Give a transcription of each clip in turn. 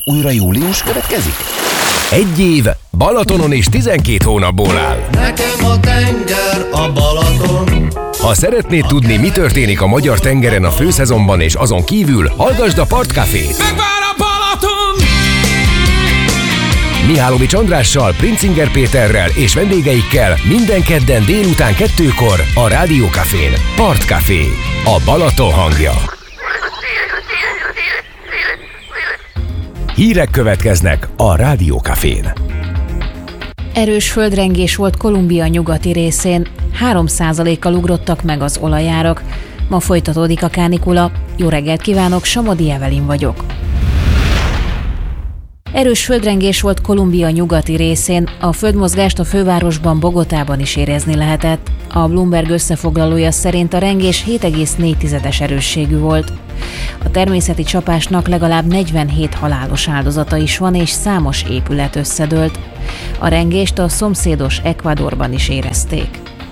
Újra július következik? Egy év Balatonon és 12 hónapból áll. Nekem a tenger a Balaton. Ha szeretnéd tudni, mi történik a magyar tengeren a főszezonban és azon kívül, hallgasd a Partcafét. Megvár a Balaton! Mihálovics Andrással, Princinger Péterrel és vendégeikkel minden kedden délután 2-kor a Rádiókafén. Partcafé. A Balaton hangja. Hírek következnek a Rádiókafén. Erős földrengés volt Kolumbia nyugati részén, 3%-kal ugrottak meg az olajárak. Ma folytatódik a kánikula. Jó reggelt kívánok, Somodi Evelin vagyok. Erős földrengés volt Kolumbia nyugati részén, a földmozgást a fővárosban, Bogotában is érezni lehetett. A Bloomberg összefoglalója szerint a rengés 7,4 erősségű volt. A természeti csapásnak legalább 47 halálos áldozata is van, és számos épület összedőlt. A rengést a szomszédos Ecuadorban is érezték.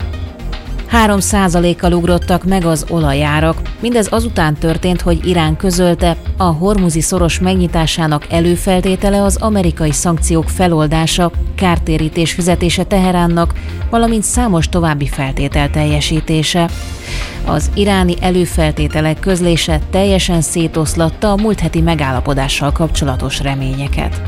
3%-kal ugrottak meg az olajárak. Mindez azután történt, hogy Irán közölte, a hormuzi szoros megnyitásának előfeltétele az amerikai szankciók feloldása, kártérítés fizetése Teheránnak, valamint számos további feltétel teljesítése. Az iráni előfeltételek közlése teljesen szétoszlatta a múlt heti megállapodással kapcsolatos reményeket.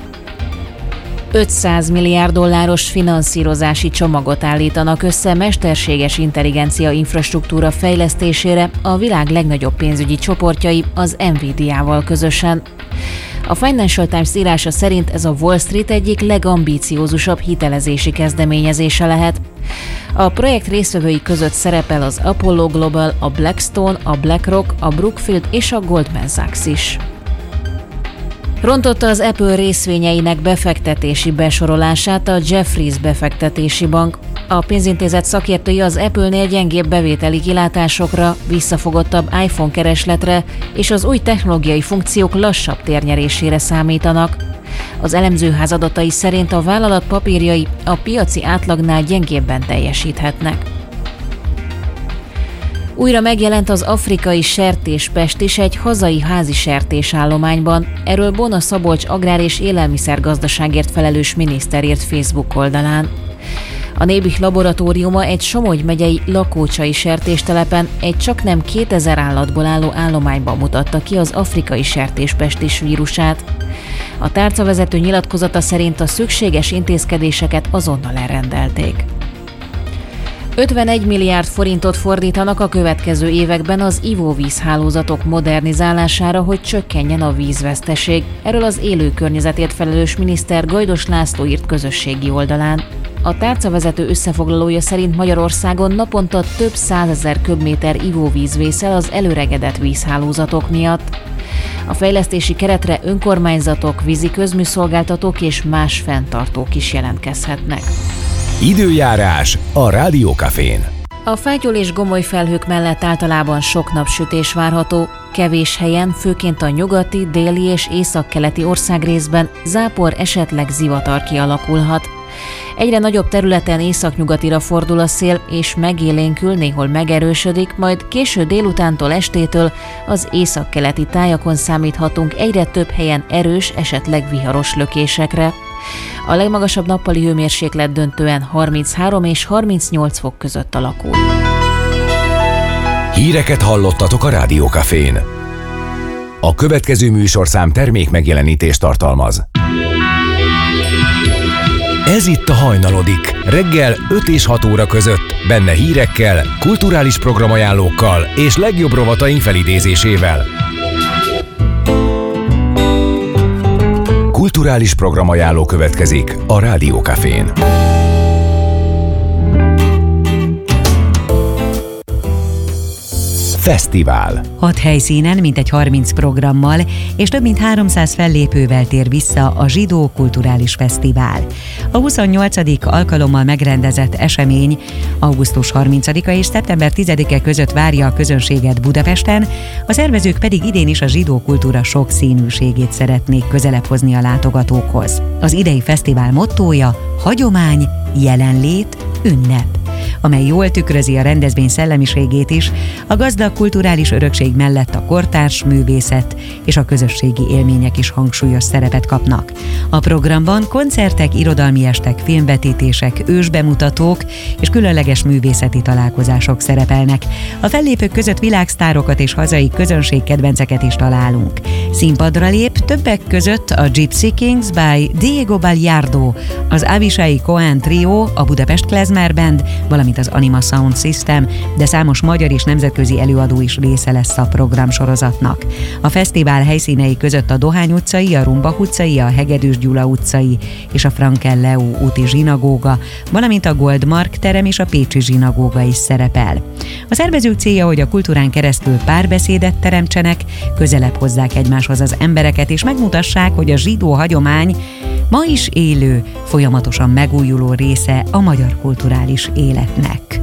$500 milliárd finanszírozási csomagot állítanak össze mesterséges intelligencia infrastruktúra fejlesztésére a világ legnagyobb pénzügyi csoportjai az Nvidia-val közösen. A Financial Times írása szerint ez a Wall Street egyik legambíciózusabb hitelezési kezdeményezése lehet. A projekt résztvevői között szerepel az Apollo Global, a Blackstone, a BlackRock, a Brookfield és a Goldman Sachs is. Rontotta az Apple részvényeinek befektetési besorolását a Jefferies befektetési bank. A pénzintézet szakértői az Apple-nél gyengébb bevételi kilátásokra, visszafogottabb iPhone keresletre és az új technológiai funkciók lassabb térnyerésére számítanak. Az elemzőház adatai szerint a vállalat papírjai a piaci átlagnál gyengébben teljesíthetnek. Újra megjelent az afrikai sertéspest is egy hazai házi sertésállományban. Erről Bona Szabolcs agrár- és élelmiszergazdaságért felelős miniszter írt Facebook oldalán. A Nébih laboratóriuma egy Somogy megyei lakócsai sertéstelepen egy csaknem 2000 állatból álló állományban mutatta ki az afrikai sertéspestis vírusát. A tárcavezető nyilatkozata szerint a szükséges intézkedéseket azonnal elrendelték. 51 milliárd forintot fordítanak a következő években az ivóvízhálózatok modernizálására, hogy csökkenjen a vízveszteség. Erről az élő környezetért felelős miniszter Gajdos László írt közösségi oldalán. A tárcavezető összefoglalója szerint Magyarországon naponta több 100 000 köbméter ivóvíz vészel az elöregedett vízhálózatok miatt. A fejlesztési keretre önkormányzatok, vízi közműszolgáltatók és más fenntartók is jelentkezhetnek. Időjárás a Rádiókafén. A fátyol és gomoly felhők mellett általában sok napsütés várható, kevés helyen, főként a nyugati, déli és északkeleti országrészben zápor, esetleg zivatar kialakulhat. Egyre nagyobb területen északnyugatira fordul a szél, és megélénkül, néhol megerősödik, majd késő délutántól estétől az északkeleti tájakon számíthatunk egyre több helyen erős, esetleg viharos lökésekre. A legmagasabb nappali hőmérséklet döntően 33 és 38 fok között alakul. Híreket hallottatok a Rádiókafén. A következő műsorszám termék megjelenítést tartalmaz. Ez itt a Hajnalodik, reggel 5 és 6 óra között, benne hírekkel, kulturális programajánlókkal és legjobb rovataink felidézésével. Kulturális programajánló következik a Rádiókafén. Fesztivál. 6 helyszínen, mintegy 30 programmal és több mint 300 fellépővel tér vissza a Zsidó Kulturális Fesztivál. A 28. alkalommal megrendezett esemény augusztus 30-a és szeptember 10-e között várja a közönséget Budapesten, a szervezők pedig idén is a zsidó kultúra sokszínűségét szeretnék közelebb hozni a látogatókhoz. Az idei fesztivál mottója: hagyomány, jelenlét, ünnep. amely jól tükrözi a rendezvény szellemiségét is, a gazdag kulturális örökség mellett a kortárs művészet és a közösségi élmények is hangsúlyos szerepet kapnak. A programban koncertek, irodalmi estek, filmvetítések, ősbemutatók és különleges művészeti találkozások szerepelnek. A fellépők között világsztárokat és hazai közönségkedvenceket is találunk. Színpadra lép többek között a Gypsy Kings by Diego Ballardo, az Avishai Cohen Trio, a Budapest Klezmer Band, valamint az Anima Sound System, de számos magyar és nemzetközi előadó is része lesz a programsorozatnak. A fesztivál helyszínei között a Dohány utcai, a Rumbach utcai, a Hegedűs Gyula utcai és a Frankel Leo úti zsinagóga, valamint a Goldmark terem és a Pécsi zsinagóga is szerepel. A szervezők célja, hogy a kultúrán keresztül párbeszédet teremtsenek, közelebb hozzák egymáshoz az embereket, és megmutassák, hogy a zsidó hagyomány ma is élő, folyamatosan megújuló része a magyar kulturális életnek.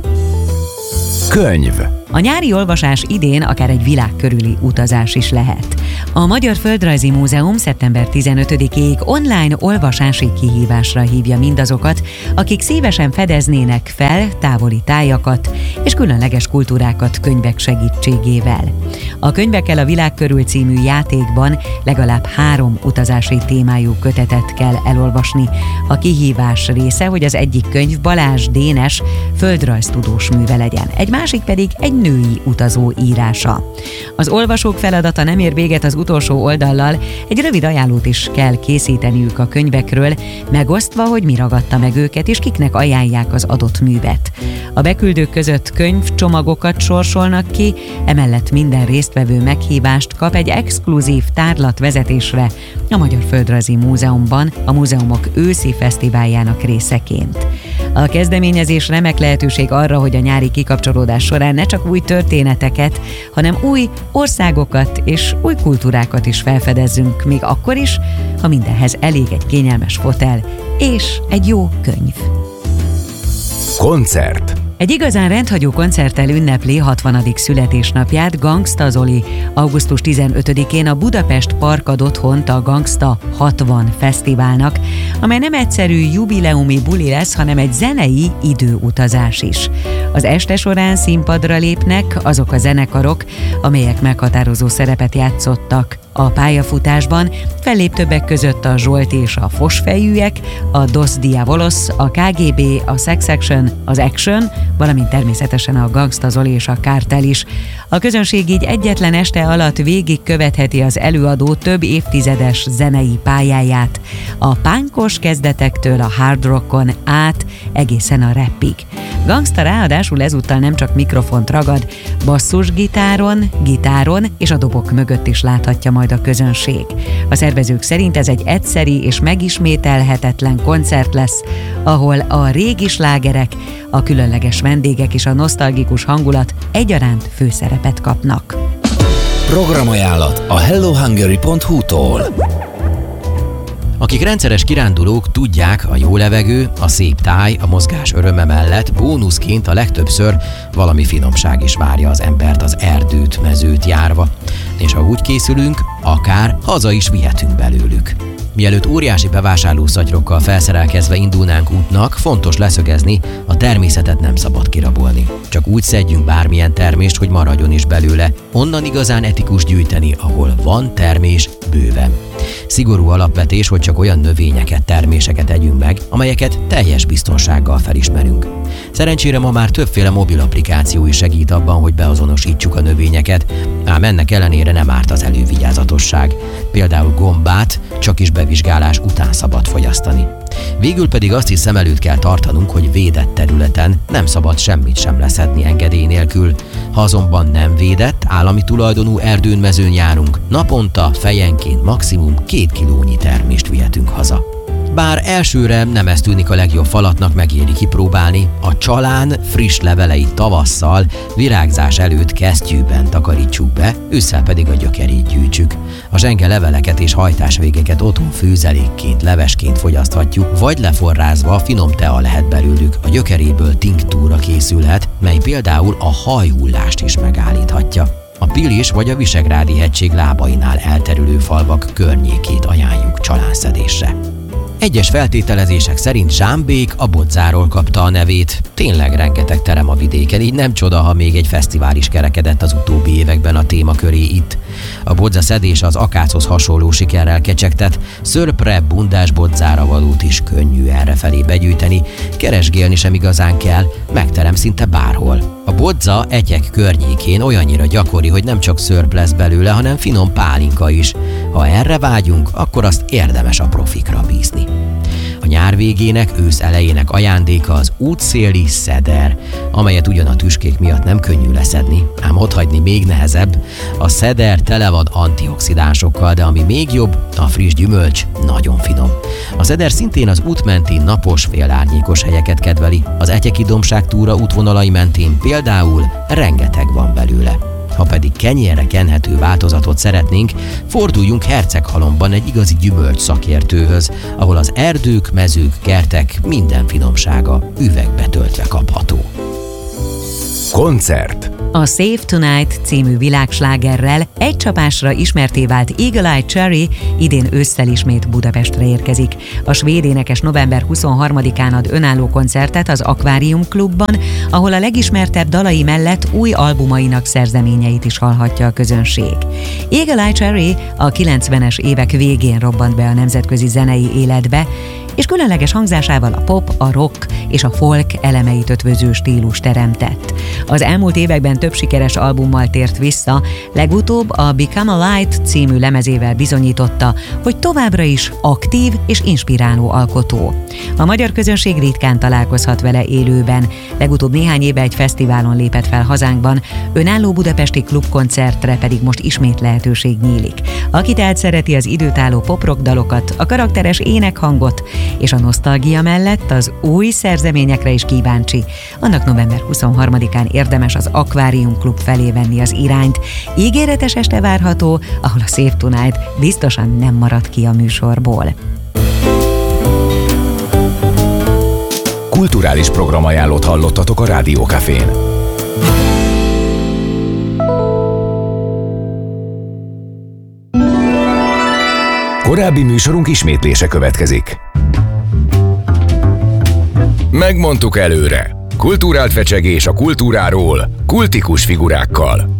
Könyv. A nyári olvasás idén akár egy világ körüli utazás is lehet. A Magyar Földrajzi Múzeum szeptember 15-ig online olvasási kihívásra hívja mindazokat, akik szívesen fedeznének fel távoli tájakat és különleges kultúrákat könyvek segítségével. A Könyvekkel a világ körül című játékban legalább 3 utazási témájú kötetet kell elolvasni. A kihívás része, hogy az egyik könyv Balázs Dénes földrajztudós műve legyen, egy másik pedig egy női utazó írása. Az olvasók feladata nem ér véget az utolsó oldallal, egy rövid ajánlót is kell készíteniük a könyvekről, megosztva, hogy mi ragadta meg őket és kiknek ajánlják az adott művet. A beküldők között könyvcsomagokat sorsolnak ki, emellett minden résztvevő meghívást kap egy exkluzív tárlatvezetésre a Magyar Földrajzi Múzeumban, a múzeumok őszi fesztiváljának részeként. A kezdeményezés remek lehetőség arra, hogy a nyári kikapcsolódás során ne csak új történeteket, hanem új országokat és új kultúrákat is felfedezzünk, még akkor is, ha mindenhez elég egy kényelmes fotel és egy jó könyv. Koncert. Egy igazán rendhagyó koncerttel ünnepli 60. születésnapját Gangsta Zoli augusztus 15-én a Budapest Park ad otthont a Gangsta 60 fesztiválnak, amely nem egyszerű jubileumi buli lesz, hanem egy zenei időutazás is. Az este során színpadra lépnek azok a zenekarok, amelyek meghatározó szerepet játszottak a pályafutásban, fellép többek között a Zsolt és a Fosfejűek, a Dos Diabolos, a KGB, a Sex Action, az Action, valamint természetesen a Gangsta Zoli és a Kártel is. A közönség így egyetlen este alatt végig követheti az előadó több évtizedes zenei pályáját, a pánkos kezdetektől a hard rockon át egészen a rappig. Gangsta ráadásul ezúttal nem csak mikrofont ragad, basszusgitáron, gitáron és a dobok mögött is láthatja majd a közönség. A szervezők szerint ez egy egyszeri és megismételhetetlen koncert lesz, ahol a régi slágerek, a különleges vendégek és a nosztalgikus hangulat egyaránt főszerepet kapnak. Programajánlat a hellohungary.hu-tól. Akik rendszeres kirándulók, tudják, a jó levegő, a szép táj, a mozgás öröme mellett bónuszként a legtöbbször valami finomság is várja az embert az erdőt, mezőt járva. És ha úgy készülünk, akár haza is vihetünk belőlük. Mielőtt óriási bevásárlószatyrokkal felszerelkezve indulnánk útnak, fontos leszögezni, a természetet nem szabad kirabolni. Csak úgy szedjünk bármilyen termést, hogy maradjon is belőle. Onnan igazán etikus gyűjteni, ahol van termés bőven. Szigorú alapvetés, hogy csak olyan növényeket, terméseket együnk meg, amelyeket teljes biztonsággal felismerünk. Szerencsére ma már többféle mobil applikáció is segít abban, hogy beazonosítsuk a növényeket, ám ennek ellenére nem árt az elővigyázatosság. Például gombát csak is bevizsgálás után szabad fogyasztani. Végül pedig azt is szem előtt kell tartanunk, hogy védett területen nem szabad semmit sem leszedni engedély nélkül. Ha azonban nem védett, állami tulajdonú erdőn, mezőn járunk, naponta fejenként maximum 2 kilónyi termést vihetünk haza. Bár elsőre nem ez tűnik a legjobb falatnak, megéri kipróbálni, a csalán friss leveleit tavasszal, virágzás előtt kesztyűben takarítsuk be, ősszel pedig a gyökerét gyűjtsük. A zsenge leveleket és hajtásvégeket otthon főzelékként, levesként fogyaszthatjuk, vagy leforrázva finom tea lehet belőlük, a gyökeréből tinktúra készülhet, mely például a hajhullást is megállíthatja. A Pilis vagy a Visegrádi hegység lábainál elterülő falvak környékét ajánljuk csalánszedésre. Egyes feltételezések szerint Zsámbék a bodzáról kapta a nevét. Tényleg rengeteg terem a vidéken, így nem csoda, ha még egy fesztivál is kerekedett az utóbbi években a téma köré itt. A bodza szedés az akáchoz hasonló sikerrel kecsegtet, szörpre, bundás bodzára valót is könnyű errefelé begyűjteni, keresgélni sem igazán kell, megterem szinte bárhol. A bodza Etyek környékén olyannyira gyakori, hogy nem csak szörp lesz belőle, hanem finom pálinka is. Ha erre vágyunk, akkor azt érdemes a profikra bízni. A nyár végének, ősz elejének ajándéka az útszéli szeder, amelyet ugyan a tüskék miatt nem könnyű leszedni, ám otthagyni még nehezebb. A szeder tele van antioxidánsokkal, de ami még jobb, a friss gyümölcs nagyon finom. A szeder szintén az útmenti napos, félárnyékos helyeket kedveli. Az Etyeki dombság túra útvonalai mentén például rengeteg van belőle. Ha pedig kenyérre kenhető változatot szeretnénk, forduljunk Herceghalomban egy igazi gyümölcs szakértőhöz, ahol az erdők, mezők, kertek minden finomsága üvegbe töltve kapható. Koncert. A Save Tonight című világslágerrel egy csapásra ismertté vált Eagle Eye Cherry idén ősszel ismét Budapestre érkezik. A svéd énekes november 23-án ad önálló koncertet az Akvárium Klubban, ahol a legismertebb dalai mellett új albumainak szerzeményeit is hallhatja a közönség. Eagle Eye Cherry a 90-es évek végén robbant be a nemzetközi zenei életbe, és különleges hangzásával a pop, a rock és a folk elemeit ötvöző stílus teremtett. Az elmúlt években több sikeres albummal tért vissza, legutóbb a Become a Light című lemezével bizonyította, hogy továbbra is aktív és inspiráló alkotó. A magyar közönség ritkán találkozhat vele élőben, legutóbb néhány éve egy fesztiválon lépett fel hazánkban, önálló budapesti klubkoncertre pedig most ismét lehetőség nyílik. Aki tehát szereti az időtálló pop-rock dalokat, a karakteres énekhangot, és a nosztalgia mellett az új szerzeményekre is kíváncsi, annak november 23-án érdemes az Akvárium Klub felé venni az irányt. Ígéretes este várható, ahol a Save Tonight biztosan nem marad ki a műsorból. Kulturális programajánlót hallottatok a Rádió Cafén. Korábbi műsorunk ismétlése következik. Megmondtuk előre. Kulturált fecsegés a kultúráról, kultikus figurákkal.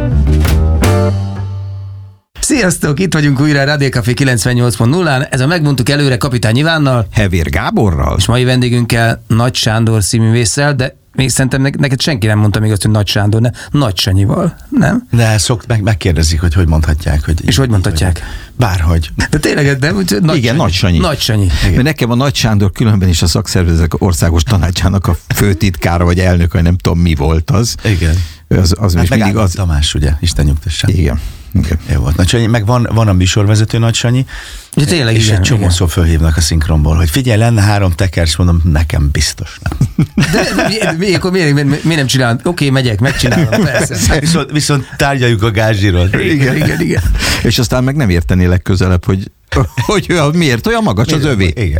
Sziasztok! Itt vagyunk újra a Rádió Café 98.0-án. Ez a Megmondtuk előre Kapitány Ivánnal. Hevér Gáborral. És mai vendégünkkel Nagy Sándor színművésszel, de még szerintem neked senki nem mondta még azt, hogy Nagy Sándor, ne? Nagy Sanyival, nem? De megkérdezik, hogy mondhatják. És hogy mondhatják? Bárhogy. De tényleg, de igen, Nagy Sanyi. Nagy Sanyi. Mert nekem a Nagy Sándor különben is a szakszervezetek országos tanácsának a főtitkára, vagy elnök, vagy nem tudom mi volt az. Igen. Az hát mindig az... Tamás, ugye? Isten nyugtassam. Igen. Jó volt. Nagy Sanyi, meg van a műsorvezető Nagy Sanyi, ja, tényleg, és egy csomószor fölhívnak a szinkronból, hogy figyelj, lenne 3 teker, és mondom, nekem biztos nem. De akkor miért nem csinálom? Oké, megyek, megcsinálom, persze. Viszont tárgyaljuk a gázsiról. Igen. És aztán meg nem értené legközelebb, hogy miért olyan magas az övé. Igen.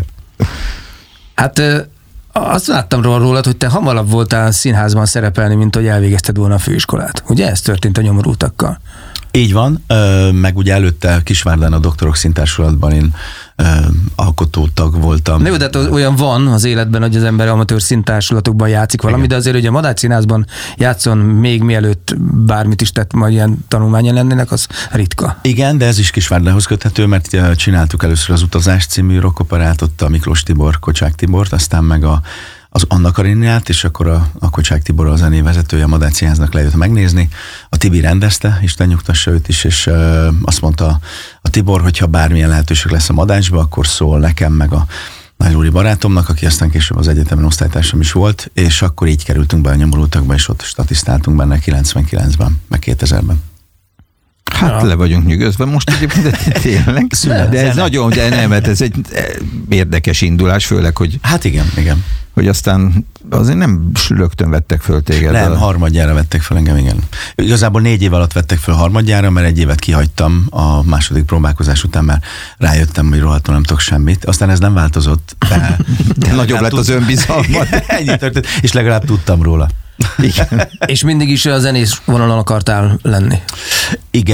Hát azt láttam rólad, hogy te hamarabb voltál színházban szerepelni, mint hogy elvégezted volna a főiskolát. Ugye ez történt a Nyomorultakkal? Így van, meg ugye előtte Kisvárdán a Doktorok Színtársulatban én alkotótag voltam. Ne, de olyan van az életben, hogy az ember amatőr színtársulatokban játszik valami, de azért, hogy a Madách Színházban játszon még mielőtt bármit is tett, majd ilyen tanulmányon lennének, az ritka. Igen, de ez is Kisvárdához köthető, mert csináltuk először az Utazás című rockoperát, ott a Miklós Tibor, Kocsák Tibort, aztán meg az Anna Karinját, és akkor a Kocsák Tibor a zenévezetője a Madách Színháznak lejött megnézni. A Tibi rendezte, Isten nyugtassa őt is, és azt mondta a Tibor, hogyha bármilyen lehetőség lesz a Madácsba, akkor szól nekem, meg a Nagyrúri barátomnak, aki aztán később az egyetemen osztálytársam is volt, és akkor így kerültünk be a Nyomorultakba, és ott statisztáltunk benne 99-ben, meg 2000-ben. Hát le vagyunk nyugodva most egyébként, tényleg. De ez nagyon, de nem, mert ez egy érdekes indulás, főleg, hogy... Hát igen. Hogy aztán azért nem rögtön vettek föl téged. Nem, harmadjára vettek föl engem, igen. Igazából 4 év alatt vettek föl harmadjára, mert 1 évet kihagytam a második próbálkozás után, mert rájöttem, hogy rohadtul nem tudok semmit. Aztán ez nem változott. De nagyobb lett az önbizalmat. Ennyi történt, és legalább tudtam róla. Igen. És mindig is a zenész vonalon akartál lenni? Igen.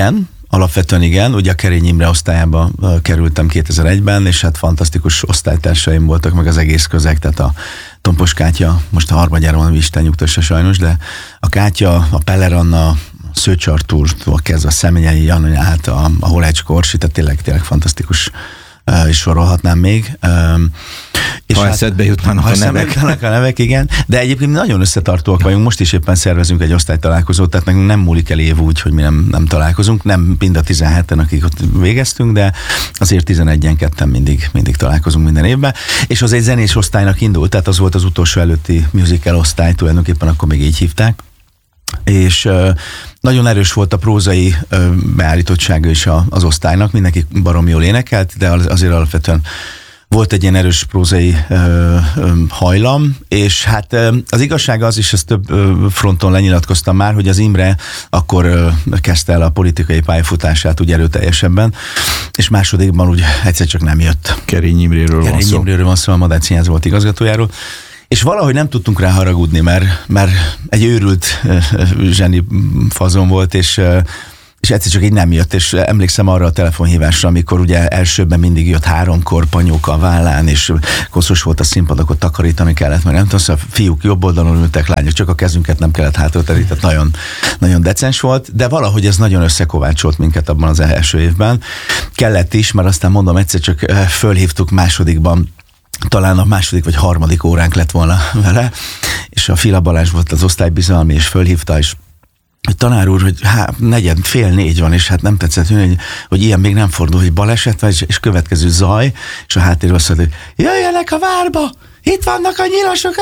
Alapvetően igen, ugye a Kerény Imre osztályába kerültem 2001-ben, és hát fantasztikus osztálytársaim voltak, meg az egész közeg, tehát a Tompos Kátya, most a harmadjára van, Isten nyugtassa sajnos, de a Kátya, a Peller Anna, Szőcs Artúrtól kezdve a Szemenyei Jani át, a Holács Korsi, tehát tényleg fantasztikus, és sorolhatnám még. És ha eszedbe jutnának a nevek. A nevek, igen. De egyébként nagyon összetartóak vagyunk, most is éppen szervezünk egy osztálytalálkozót, tehát nekünk nem múlik el év úgy, hogy mi nem találkozunk, nem mind a 17-en, akik ott végeztünk, de azért 11-en mindig találkozunk minden évben. És az egy zenés osztálynak indult, tehát az volt az utolsó előtti musical osztály, tulajdonképpen akkor még így hívták. És nagyon erős volt a prózai beállítottsága is az osztálynak, mindenki baromi jól énekelt, de azért alapvetően volt egy ilyen erős prózai hajlam, és hát az igazság az is, ezt több fronton lenyilatkoztam már, hogy az Imre akkor kezdte el a politikai pályafutását úgy erőteljesebben, és másodikban úgy egyszer csak nem jött. Kerény Imréről van szó, a Madách Színház volt igazgatójáról. És valahogy nem tudtunk rá haragudni, mert egy őrült zseni fazon volt, és egyszer csak így nem jött, és emlékszem arra a telefonhívásra, amikor ugye elsőben mindig jött 3-kor panyóka a vállán, és koszos volt a színpad, akkor takarítani kellett, mert nem tudom, a fiúk jobb oldalon ültek, lányok, csak a kezünket nem kellett hátratenni, tehát nagyon, nagyon decens volt, de valahogy ez nagyon összekovácsolt minket abban az első évben. Kellett is, mert aztán mondom, egyszer csak fölhívtuk másodikban, talán a második vagy harmadik óránk lett volna vele, és a Fila Balázs volt az osztálybizalmi, és fölhívta, és hogy tanár úr, hogy 3:45 van, és hát nem tetszett, hogy ilyen még nem fordul, hogy baleset van, és következő zaj, és a háttérről azt mondta, hogy jöjjenek a várba, itt vannak a nyilasok,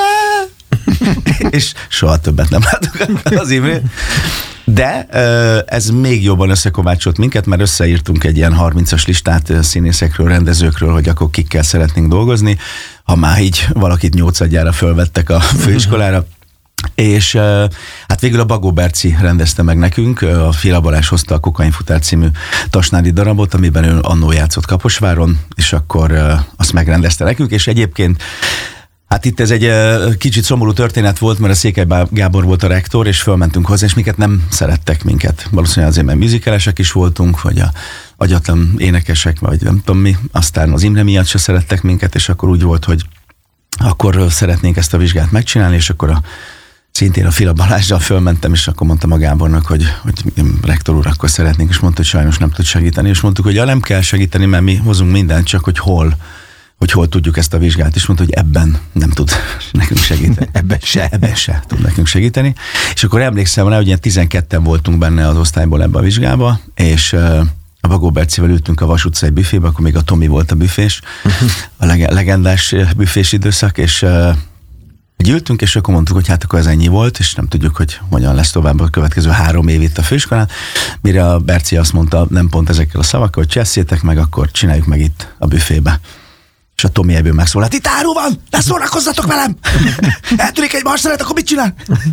és soha többet nem látok az Imrét. De ez még jobban összekovácsolt minket, mert összeírtunk egy ilyen 30-as listát színészekről, rendezőkről, hogy akkor kikkel szeretnénk dolgozni, ha már így valakit 8-adjára fölvettek a főiskolára. És hát végül a Bagó Berci rendezte meg nekünk, a Fila Balázs hozta a Kokainfutár című tasnádi darabot, amiben ő annó játszott Kaposváron, és akkor azt megrendezte nekünk, és egyébként hát itt ez egy kicsit szomorú történet volt, mert a Székely Gábor volt a rektor, és fölmentünk hozzá, és nem szerettek minket. Valószínűleg azért, mert musicalesek is voltunk, vagy a agyatlan énekesek, vagy nem tudom mi. Aztán az Imre miatt se szerettek minket, és akkor úgy volt, hogy akkor szeretnénk ezt a vizsgát megcsinálni, és akkor szintén a Fila Balázsral fölmentem, és akkor mondtam a Gábornak, hogy rektor úr, akkor szeretnénk, és mondta, hogy sajnos nem tud segíteni, és mondtuk, hogy nem kell segíteni, mert mi hozunk mindent, csak hogy hol tudjuk ezt a vizsgát, és mondta, hogy ebben nem tud nekünk segíteni. Ebben se tud nekünk segíteni. És akkor emlékszem rá, hogy ilyen 12-en voltunk benne az osztályból ebbe a vizsgába, és a Bagó Bercivel ültünk a Vas utcai büfébe, akkor még a Tomi volt a büfés, a legendás büfés időszak, és ültünk, és akkor mondtuk, hogy hát akkor ez ennyi volt, és nem tudjuk, hogy hogyan lesz tovább a következő 3 év itt a főiskolán, mire a Berci azt mondta, nem pont ezekkel a szavakkal, hogy csesszétek meg, akkor csináljuk meg itt a büfébe. És a Tomi ebből megszólalt, itt áru van, ne szórakozzatok velem! Eltűnik egy marszeret, akkor mit csinál?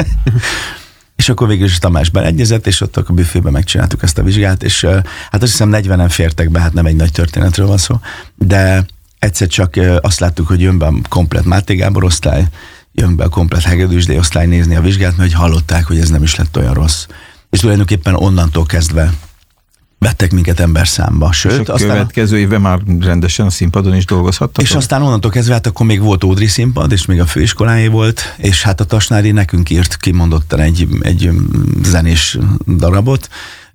És akkor végül is Tamás beleegyezett, és ott a büfében megcsináltuk ezt a vizsgát, és hát azt hiszem 40-en fértek be, hát nem egy nagy történetről van szó, de egyszer csak azt láttuk, hogy jön be a komplet Máté Gábor osztály, jön be a komplet Hegedűs D osztály nézni a vizsgát, mert hallották, hogy ez nem is lett olyan rossz. És tulajdonképpen onnantól kezdve vettek minket emberszámba. Sőt, a következő évben már rendesen a színpadon is dolgozhattatok? És aztán onnantól kezdve, hát akkor még volt Ódri színpad, és még a főiskoláé volt, és hát a Tasnádi nekünk írt kimondottan egy zenés darabot.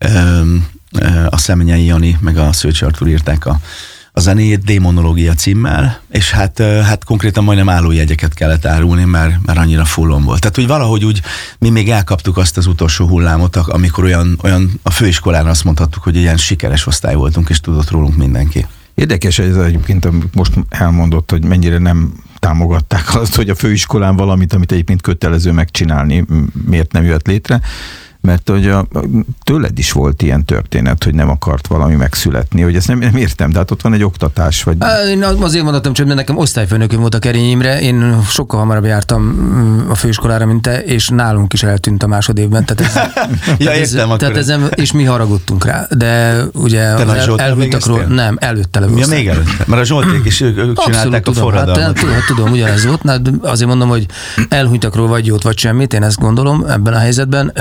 A Szemenyei Jani meg a Szőcs Artúr írták a zenéjét Démonológia címmel, és hát konkrétan majdnem állójegyeket kellett árulni, mert annyira fullon volt. Tehát, hogy valahogy úgy mi még elkaptuk azt az utolsó hullámot, amikor olyan a főiskolán azt mondhattuk, hogy ilyen sikeres osztály voltunk, és tudott rólunk mindenki. Érdekes, ez egyébként most elmondott, hogy mennyire nem támogatták azt, hogy a főiskolán valamit, amit egyébként kötelező megcsinálni, miért nem jött létre. Mert hogy tőled is volt ilyen történet, hogy nem akart valami megszületni, hogy ezt nem értem, de hát ott van egy oktatás, vagy... Én azért mondhatom csak, mert nekem osztályfőnököm volt a Kerény Imre, én sokkal hamarabb jártam a főiskolára, mint te, és nálunk is eltűnt a másodévben. És mi haragudtunk rá, de ugye elhunytak róla, nem, előtte levőztem. Még előtte? Mert a Zsolték is ők csinálták a forradalmat. Hát tudom, ugyanez volt, azért mondom, hogy elhunytak róla vagy jót, vagy semmit, én ezt gondolom ebben a helyzetben.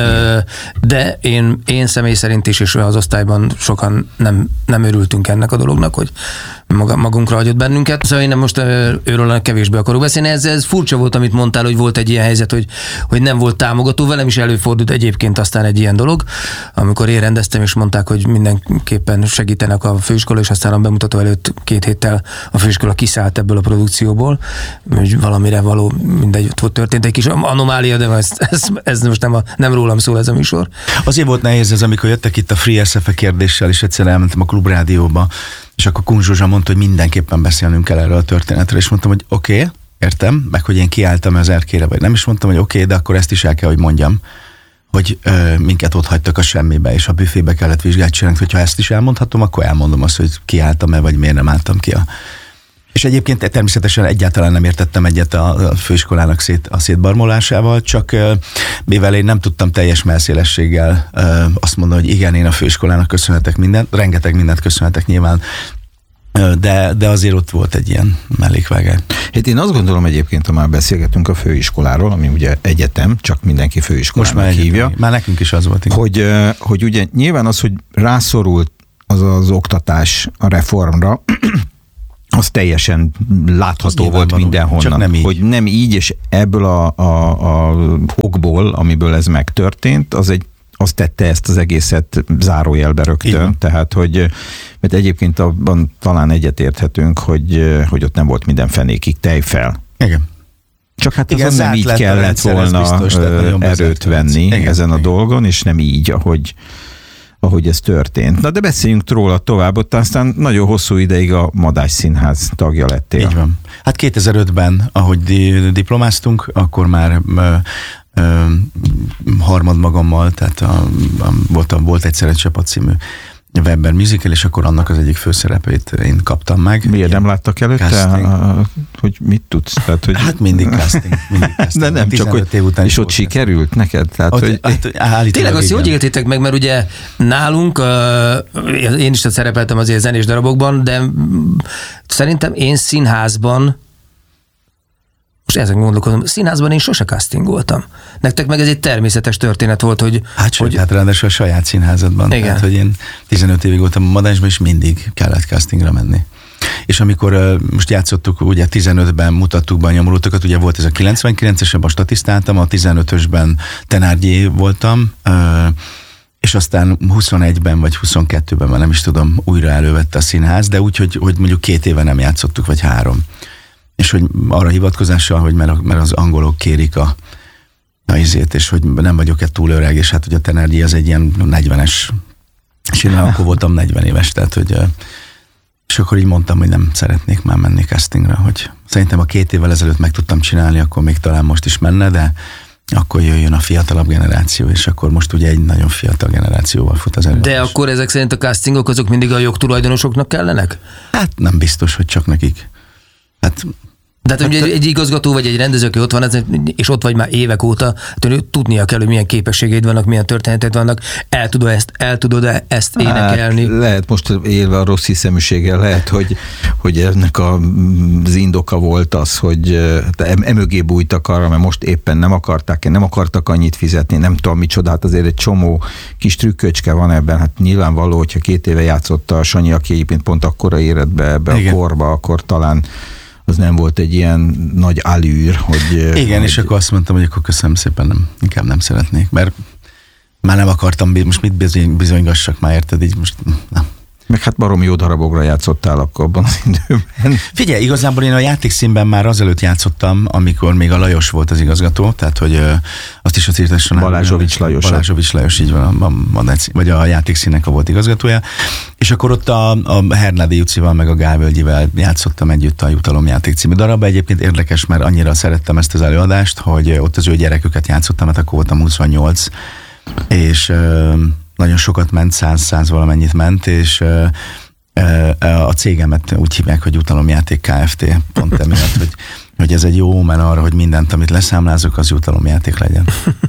de én személy szerint is, és az osztályban sokan nem örültünk ennek a dolognak, hogy magunkra hagyott bennünket. Szóval én most őről kevésbé akarok beszélni. Ez furcsa volt, amit mondtál, hogy volt egy ilyen helyzet, hogy nem volt támogató. Velem is előfordult egyébként aztán egy ilyen dolog, amikor én rendeztem, és mondták, hogy mindenképpen segítenek a főiskola, és aztán a bemutató előtt 2 héttel a főiskola kiszállt ebből a produkcióból, hogy valamire való, mindegy, ott történt egy kis anomália, de ez most nem rólam szól ez a műsor. Azért volt nehéz ez, amikor jöttek itt a Free SF kérdéssel, és egyszer elmentem a Klubrádióba, és akkor Kun Zsuzsa mondta, hogy mindenképpen beszélnünk kell erről a történetről, és mondtam, hogy oké, értem, meg hogy én kiálltam az erkére, vagy nem, is mondtam, hogy oké, de akkor ezt is el kell, hogy mondjam, hogy minket ott hagytak a semmibe, és a büfébe kellett vizsgát csinálni, hogyha ezt is elmondhatom, akkor elmondom azt, hogy kiálltam-e, vagy miért nem álltam ki. És egyébként természetesen egyáltalán nem értettem egyet a főiskolának a szétbarmolásával, csak mivel én nem tudtam teljes mellszélességgel azt mondani, hogy igen, én a főiskolának köszönhetek mindent, rengeteg mindent köszönhetek nyilván, de azért ott volt egy ilyen mellékvágány. Hát én azt gondolom egyébként, ha már beszélgetünk a főiskoláról, ami ugye egyetem, csak mindenki főiskolának most már hívja. Már nekünk is az volt. Hogy ugye nyilván az, hogy rászorult az oktatás a reformra, az teljesen látható az volt mindenhonnan. Nem hogy nem így, és ebből a okból, amiből ez megtörtént, az tette ezt az egészet zárójelbe rögtön. Igen. Tehát, mert egyébként abban talán egyetérthetünk, hogy ott nem volt minden fenékig tejfel. Igen. Csak hát igen, azon nem így kellett volna biztos, erőt venni igen, ezen a dolgon, és nem így, ahogy ez történt. Na de beszéljünk róla tovább, ott aztán nagyon hosszú ideig a Madách Színház tagja lettél. Így van. Hát 2005-ben, ahogy diplomáztunk, akkor már harmad magammal, tehát volt egyszer egy Csapat című Weber musical, és akkor annak az egyik főszerepét én kaptam meg. Miért nem láttak előtte, hogy mit tudsz? Tehát, hogy... Hát mindig casting. De nem, csak hogy és ott sikerült neked? Tehát, ott, hogy... Tényleg azt hogy éltétek meg, mert ugye nálunk, én is szerepeltem azért zenés darabokban, de szerintem én színházban, most ezen gondolkodom, színházban én sose castingoltam. Nektek meg ez egy természetes történet volt, hogy... Hát ráadásul a saját színházadban. Igen. Tehát, hogy én 15 évig voltam a Madácsban, és mindig kellett castingra menni. És amikor most játszottuk, ugye 15-ben mutattuk be a Nyomorultakat, ugye volt ez a 99-esben, a statisztáltam, a 15-ösben Thenardier voltam, és aztán 21-ben vagy 22-ben, már nem is tudom, újra elővette a színház, de úgy, hogy mondjuk 2 éve nem játszottuk, vagy 3. És hogy arra hivatkozással, hogy mert az angolok kérik a izét, és hogy nem vagyok-e túl öreg, és hát hogy a Thenardier az egy ilyen 40-es, és én akkor voltam 40 éves, tehát hogy és akkor így mondtam, hogy nem szeretnék már menni castingra, hogy szerintem a 2 évvel ezelőtt meg tudtam csinálni, akkor még talán most is menne, de akkor jöjjön a fiatalabb generáció, és akkor most ugye egy nagyon fiatal generációval fut az előadás. De akkor ezek szerint a castingok azok mindig a jogtulajdonosoknak kellenek? Hát nem biztos, hogy csak nekik. Hát de hát egy igazgató vagy egy rendező, aki ott van, és ott vagy már évek óta, tudnia kell, hogy milyen képességeid vannak, milyen történetek vannak, el tudod ezt énekelni. Hát, lehet most élve a rossz hiszeműséggel, lehet, hogy ennek az indoka volt az, hogy emögé bújtak arra, mert most éppen nem akartak annyit fizetni, nem tudom micsoda, hát azért egy csomó kis trükköcske van ebben, hát nyilvánvaló, hogyha 2 éve játszott a Sanyi, aki egyébként pont akkora érett be ebbe a korba, akkor talán az nem volt egy ilyen nagy allűr, hogy... Igen, és akkor azt mondtam, hogy akkor köszönöm szépen, inkább nem szeretnék, mert már nem akartam, most mit bizonygassak már, érted, így most nem. Meg hát baromi jó darabokra játszottál akkor abban az időben. Figyelj, igazából én a Játékszínben már azelőtt játszottam, amikor még a Lajos volt az igazgató, tehát hogy azt is az írtesen... Balázsovics Lajos, így van, vagy a Játékszínnek a volt igazgatója. És akkor ott a Hernádi Jucival meg a Gálvölgyivel játszottam együtt a Jutalomjáték című darabba. Egyébként érdekes, mert annyira szerettem ezt az előadást, hogy ott az ő gyereküket játszottam, mert akkor voltam 28, és... nagyon sokat ment, 100 valamennyit ment, és a cégemet úgy hívják, hogy Jutalomjáték Kft. Pont emiatt, hogy ez egy jó omen arra, hogy mindent, amit leszámlázok, az jutalomjáték legyen.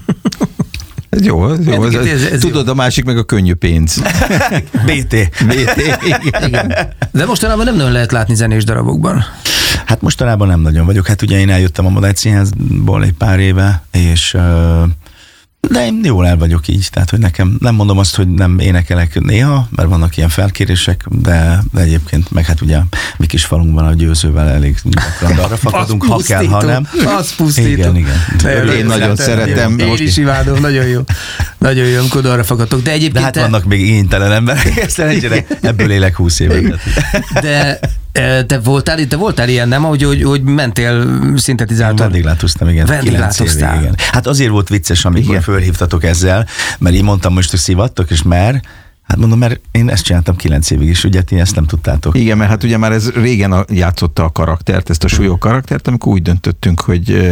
Ez jó. Tudod, a másik meg a könnyű pénz. BT. Igen. De mostanában nem nagyon lehet látni zenés darabokban. Hát mostanában nem nagyon vagyok. Hát ugye én eljöttem a Madách Színházból egy pár éve, és De én jól el vagyok így, tehát hogy nekem nem mondom azt, hogy nem énekelek néha, mert vannak ilyen felkérések, de egyébként meg hát ugye mi kis falunkban a Győzővel elég gyakran arra fakadunk, ha kell, ha nem. Az pusztító. Igen. Én nagyon szeretem. Én is imádom, nagyon jó. Nagyon jó, amikor arra fakadtok. De egyébként... De hát vannak még igénytelen emberek, szerencsére ebből élek 20 évet. De te voltál ilyen, nem? Hogy mentél szintetizáltan? Vendéglátoztam, igen. Vendéglátoztál. Igen. Hát azért volt vicces, amikor fölhívtatok ezzel, mert én mondtam most, hogy szivattok, és hát mondom, mert én ezt csináltam 9 évig is, ugye ti ezt nem tudtátok. Igen, mert hát ugye már ez régen játszotta a karaktert, ezt a súlyó karaktert, amikor úgy döntöttünk,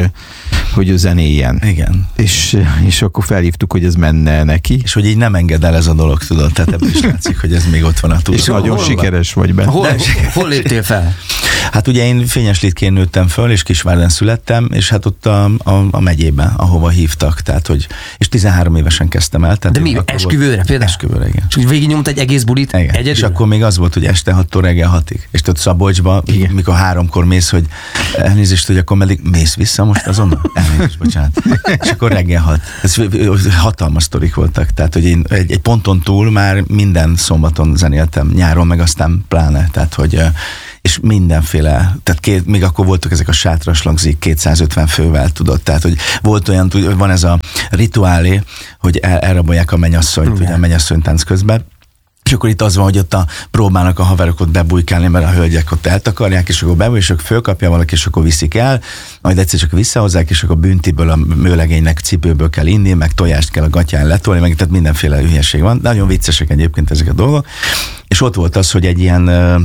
hogy zenéljen. Igen. És akkor felhívtuk, hogy ez menne neki. És hogy így nem enged el ez a dolog, tudod, tehát ebből is látszik, hogy ez még ott van a túl. És nagyon sikeres vagy benne. Hol léptél fel? Hát ugye én Fényeslitkén nőttem föl, és Kisvárden születtem, és hát ott a megyében, ahova hívtak, tehát hogy, és 13 évesen kezdtem el. Tehát de mi, esküvőre például? Esküvőre, igen. És úgy végignyomta egy egész bulit egyedül? És akkor még az volt, hogy este 6-tól reggel 6-ig. És tudod Szabolcsba, mikor 3-kor mész, hogy elnézést, hogy akkor meddig mész vissza most azonnal? Elnézést, bocsánat. És akkor reggel 6. Ez hatalmas sztorik voltak. Tehát, hogy én egy ponton túl már minden szombaton zenéltem, nyáron meg aztán pláne. Tehát, hogy és mindenféle, tehát még akkor voltak ezek a sátras lagzik 250 fővel, tudod, tehát, hogy volt olyan, hogy van ez a rituálé, hogy elrabolják a mennyasszonyt, ugye a mennyasszonytánc közben, és akkor itt az van, hogy ott próbálnak a haverok ott bebújkálni, mert a hölgyek ott eltakarják, és akkor bebújj, és akkor fölkapja valaki, és akkor viszik el, majd egyszer csak visszahozzák, és akkor büntiből, a mőlegénynek cipőből kell inni, meg tojást kell a gatyán letolni, meg tehát mindenféle hülyeség van. Nagyon viccesek egyébként ezek a dolgok. És ott volt az, hogy egy ilyen,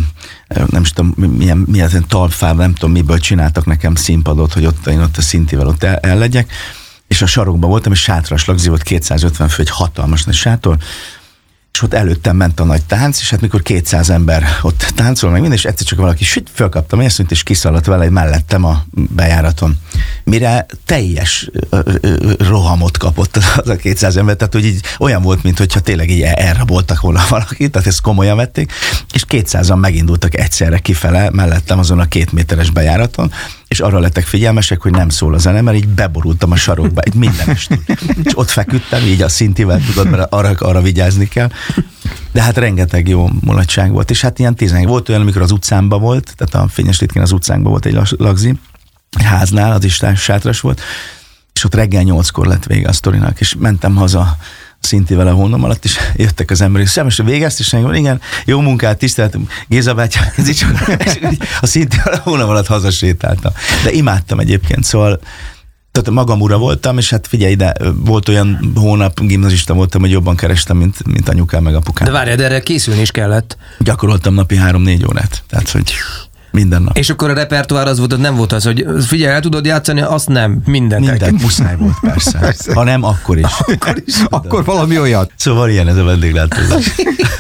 nem is tudom, milyen talpfával, nem tudom miből csináltak nekem színpadot, hogy én ott a szintivel ott el legyek, és a sarokban voltam, és sátras lagzi volt, 250 fő, egy hatalmas nagy sátor, és ott előttem ment a nagy tánc, és hát mikor 200 ember ott táncol, meg minden, és egyszer csak valaki fölkaptam egy asszonyt, és kiszaladt vele mellettem a bejáraton. Mire teljes rohamot kapott az a 200 ember, tehát hogy így olyan volt, mintha tényleg így elraboltak volna valakit, tehát ezt komolyan vették, és 200-an megindultak egyszerre kifele mellettem azon a 2 méteres bejáraton, és arra lettek figyelmesek, hogy nem szól a zene, mert így beborultam a sarokba, egy mindenestől. És ott feküdtem, így a szintivel, tudod, mert arra vigyázni kell. De hát rengeteg jó mulatság volt, és hát ilyen 10. Volt olyan, amikor az utcámba volt, tehát a Fényeslitkén az utcánkban volt egy lagzi, háznál, az is sátras volt, és ott reggel 8-kor lett vége a sztorinak, és mentem haza Szintivel a hónom alatt, és jöttek az emberek, és most végezte, és mondom, igen, jó munkát, tiszteltem, Géza bátyám, a Szintivel a hónom alatt hazasétáltam. De imádtam egyébként, szóval tehát magam ura voltam, és hát figyelj ide, volt olyan hónap, gimnazista voltam, hogy jobban kerestem, mint anyukám meg apukám. De várjál, de erre készülni is kellett. Gyakoroltam napi 3-4 órát, tehát hogy minden nap. És akkor a repertoár az volt, hogy nem volt az, hogy figyelj, el tudod játszani, azt nem, mindent muszáj volt persze. Ha nem, akkor is. Akkor valami olyat. Szóval ilyen ez a vendéglátózás.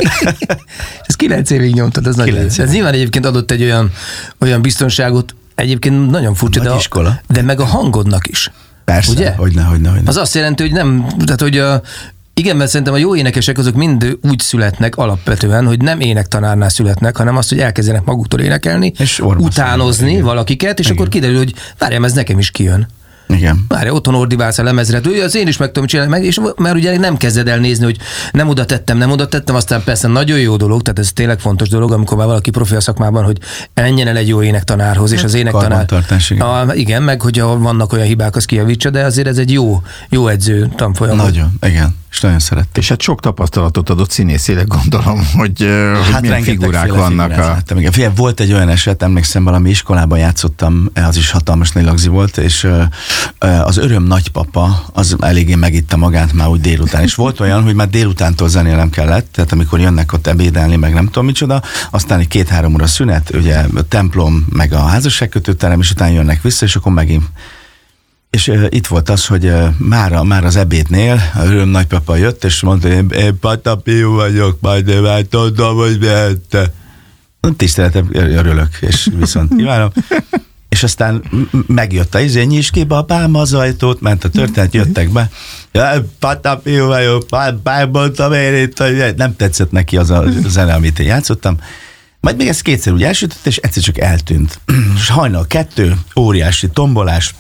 Ez 9 évig nyomtad, ez nagyon. Ez nyilván egyébként adott egy olyan biztonságot, egyébként nagyon furcsa, de meg a hangodnak is. Persze, ugye? Hogyne. Az azt jelenti, hogy nem, tehát hogy igen, mert szerintem a jó énekesek azok mind úgy születnek alapvetően, hogy nem énektanárnál születnek, hanem azt, hogy elkezdenek maguktól énekelni, és utánozni valakiket, és akkor kiderül, hogy várjám, ez nekem is kijön. Igen. Várja, otthon ordibálsz a lemezre, az én is meg tudom csinálni, és mert ugye nem kezded el nézni, hogy nem oda tettem, aztán persze nagyon jó dolog, tehát ez tényleg fontos dolog, amikor már valaki profi a szakmában, hogy menjen el egy jó énektanárhoz, és az énektanár... Igen, meg hogyha vannak olyan hibák, az kijavítsa, de azért ez egy jó edző tanfolyam. Nagyon, igen. És nagyon szerettem. És hát sok tapasztalatot adott színészének, gondolom, hogy milyen figurák vannak. Volt egy olyan eset, emlékszem, valami iskolában játszottam, az is hatalmas nagy lagzi volt, és az öröm nagypapa, az eléggé megitta magát már úgy délután. És volt olyan, hogy már délutántól zenélnem kellett, tehát amikor jönnek ott ebédelni, meg nem tudom micsoda, aztán egy 2-3 óra szünet, ugye a templom, meg a házasságkötőterem, és utána jönnek vissza, és akkor megint. És itt volt az, hogy már az ebédnél a öröm nagypapa jött, és mondta, hogy én Patapiú vagyok, majd én már tudom, hogy mehette. Tiszteletem, örülök, és viszont kívánom. És aztán megjött a nyisd ki babám az ajtót, ment a történet, jöttek be. Patapiú vagyok, mondtam én itt, hogy nem tetszett neki az a zene, amit én játszottam. Majd még ezt kétszer úgy elsütött, és egyszer csak eltűnt. És hajnal 2, óriási tombolás,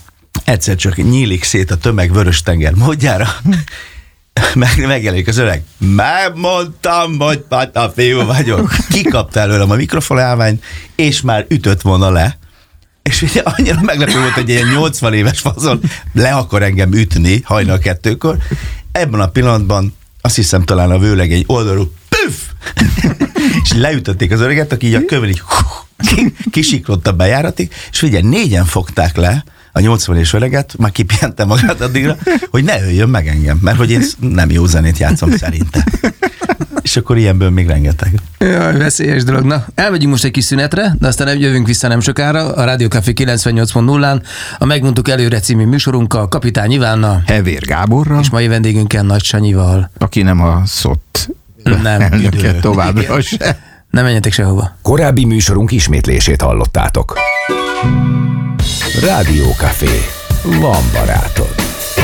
egyszer csak nyílik szét a tömeg Vörös-tenger módjára, megjelenik az öreg. Megmondtam, hogy patafiú vagyok. Kikapta előlem a mikrofonálványt, és már ütött volna le. És ugye annyira meglepő volt, hogy egy 80 éves fazon le akar engem ütni hajnal 2-kor. Ebben a pillanatban azt hiszem talán a vőlegény oldalról püff! És leütötték az öreget, aki így a kövön így kisiklott a bejáratig, és figyelj, 4-en fogták le a 80 éves öreget, már kipihente magát addigra, hogy ne öljön meg engem, mert hogy én nem jó zenét játszom szerintem. És akkor ilyenből még rengeteg. Jaj, veszélyes dolog. Na, elmegyünk most egy kis szünetre, de aztán jövünk vissza nem sokára a Rádió Café 98.0-án a Megmondtuk előre című műsorunkkal, Kapitány Ivánnal, Hevér Gáborral, és mai vendégünkkel Nagy Sanyival. aki nem a SZOT Nem, elnöke továbbra se. Nem menjetek sehova. Korábbi műsorunk ismétlését hallottátok. Rádió Café. Van barátod.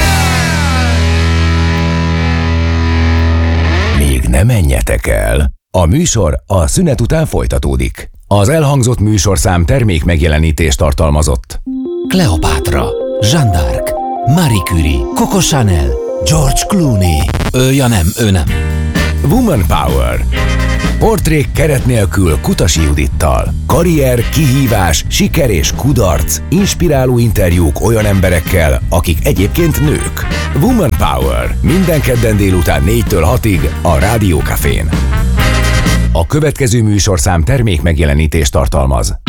Még ne menjetek el. A műsor a szünet után folytatódik. Az elhangzott műsorszám termék megjelenítést tartalmazott. Kleopátra, Jeanne d'Arc, Marie Curie, Coco Chanel, George Clooney. Ő nem. Woman Power. Portrék keret nélkül Kutasi Judittal. Karrier, kihívás, siker és kudarc. Inspiráló interjúk olyan emberekkel, akik egyébként nők. Woman Power. Minden kedden délután 4-től 6-ig a Rádió Cafén. A következő műsorszám termék megjelenítést tartalmaz.